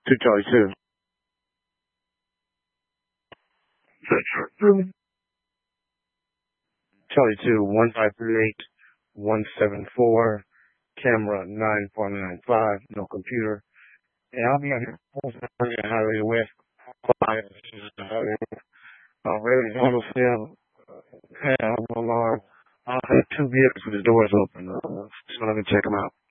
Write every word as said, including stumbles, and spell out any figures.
Two Charlie two. Charlie two, one five three eight, one seven four, camera nine four nine five, no computer. And I'll be on here Highway West. Quiet. Uh, Raven Honolulu, have alarm. I have two vehicles with the doors open. Uh, so let me check them out.